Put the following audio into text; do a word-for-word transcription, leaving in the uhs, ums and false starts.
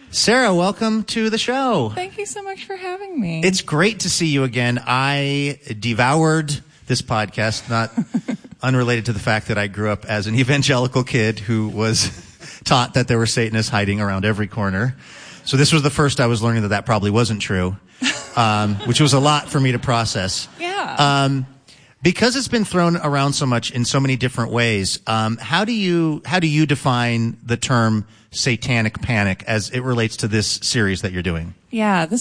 Sarah, welcome to the show. Thank you so much for having me. It's great to see you again. I devoured this podcast, not unrelated to the fact that I grew up as an evangelical kid who was taught that there were Satanists hiding around every corner. So this was the first I was learning that that probably wasn't true, um, which was a lot for me to process. Yeah. Um, because it's been thrown around so much in so many different ways, um, how do you how do you define the term satanic panic as it relates to this series that you're doing? Yeah, this